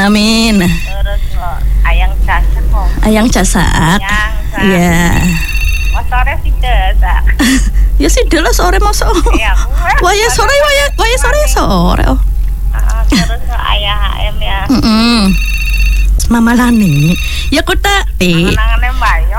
Amin. Terus ayang casak kok. Ayang casak. Iya. Sore sih casak. Ya sih dulu sore masuk. Iya. Waya sore sore. Oh. Terus ayah HM ya. Mama Lani. Ya kota Angan-angan Bayo.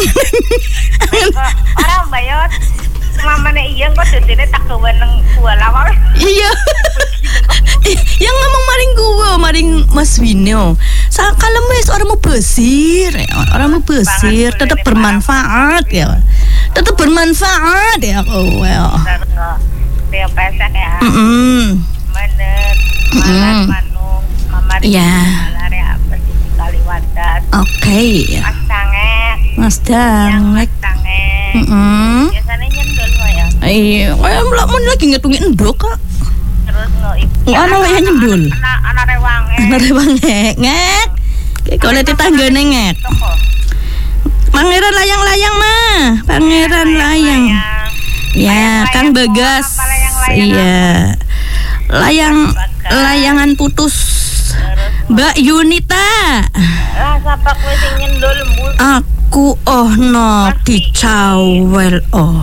Orang Bayo. Mamane iya kok dadene tak keweneng gua lawang. Iya. Yang ngomong maring Mas Wino. Sakalem wis orang mau besir, tetap bermanfaat ya. Tetap bermanfaat ya. Oh well. Dia pesek ya. Bener. Manung, Mama Iya. Malare apa sih Kaliwadas. Oke. Mas Dangek. Biasanya nyendol ya. Iya, kayak lagi ngitungin endok kok. Terus ibu. Ana wae nyendul. Ana rewange. Ana rewange. Ngek. Kalau tetanggane ngek. Pangeran layang-layang mah. Pangeran layang. Ya, Kang Bagas. Iya. Layangan putus. Mbak Yunita. Lah sapa kowe sing nyendul mbul. Aku no dicawel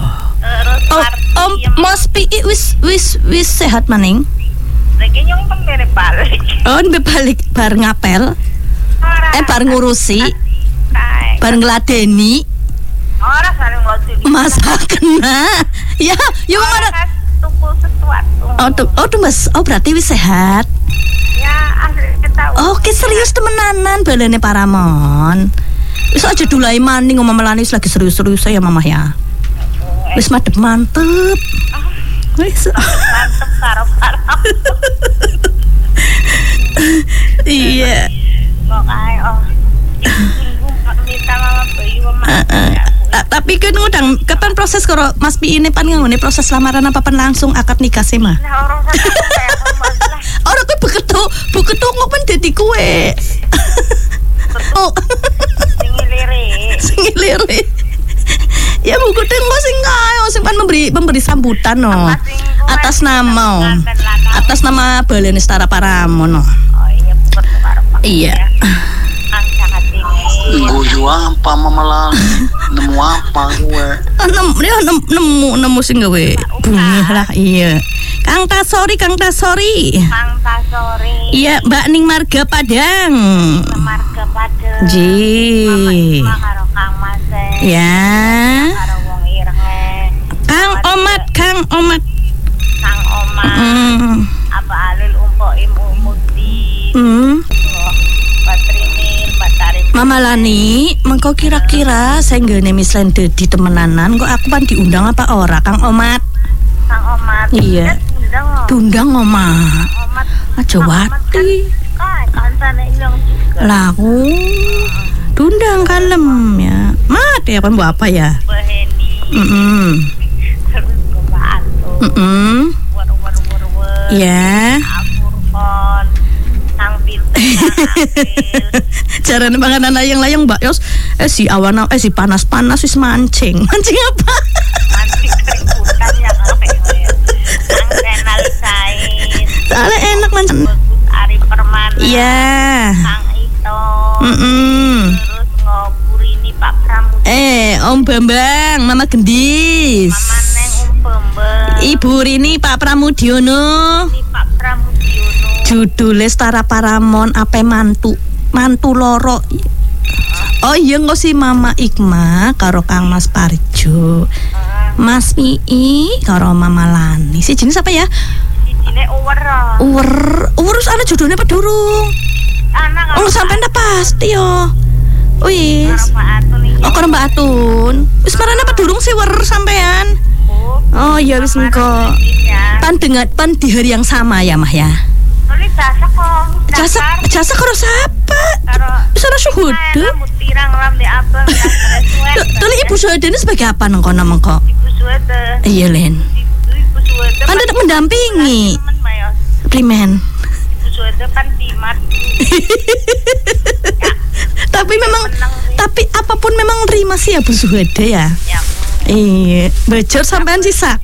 Mas Pi wis sehat maning. Lagi nyong balik. Oh, balik bar ngapel. Bar ngurusi. Bar ngladeni. Ora saling ngladeni. Masa kena. Ya ora tuku sesuatu. Oh, Mas. Oh, berarti wis sehat. Ya, akhirnya tahu. Oke, serius temenanan balene Paramon. Wis aja dulai maning Mama Lani wis lagi serius-serius ya Mama ya. Wis mantep. Wis mantep karo Paramon. Iya. Kok ae minta Mama Bayu tapi kan ngundang kapan proses karo Mas Pi ini pan ngene proses lamaran apa pan langsung akad nikah sih mah. Nah, orang Ora kowe beketu kok men dadi kowe. Sing lirik. Ya buku tengok sing kae sing pan memberi sambutan no. Atas nama Balene Setara Paramon no. Oh iya bukan karo Pak. Iya. Guyu apa Mama Lani? Nemu apa gue? Nemu sing gawe bunyi lah iya. Kang Tasori. Iya, Mbak Ning Marga Padang. Ji. Karo Kang Mas. Ya. Karo wong irenge. Kang Omat. Apa alil umpoim umuti. Patrinil Batari. Mama Lani, mengko kira-kira saya nggone mislen di temenanan kok aku pan diundang apa ora Kang Omat? Kang Omat. Iya. Diundang Omat. Aja wati. Kancane ilang juga. Laku. Diundang kalem ya. Mat ya kan buat apa ya? Beheni. Terus kebantu. Ya. Apurpon. Sang pintu. Carane panganan layang-layang Mbak Yos. Si awan si panas-panas wis mancing. Mancing apa? Mancing keributan yang apa ya? Sang Renal Said. Soalnya enak mancing. Ari Permana. Iya. Sang Ito. Terus ngoburini Pak Pramudia. Om Bambang, Mama Gendis. Mama Neng Bambang. Ibu Rini Pak Pramudiono. Ini Pak Pramudiono. Judule Setara Paramon ape mantu loro. Oh iya nggak si Mama Ikma karo Kang Mas Parjo. Mas Ii karo Mama Lani. Si jenis apa ya? Si jenis Uwer ana judulnya apa durung? Anak. Oh sampean dah pasti yo. Wis. Oh karo Mbak Atun. Wis marane apa durung sih wer sampean? Oh iya wis engko. Pan di hari yang sama ya Mah ya. Tuli jasa kok. Jasa karo sapa? Wis ana syuhuda. Mutirang lam di abang. Tuli Ibu Suhada ini sebagai apa nang kono mengko? Ibu Suhada. Iya Len. Ibu Suhada. Kan tetap mendampingi. Primen. Ibu Suhada kan dimat. Tapi apapun memang terima sih ya Bu Suhada ya. Iya, bocor sampean sisa.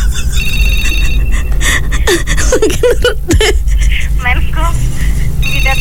Menko tidak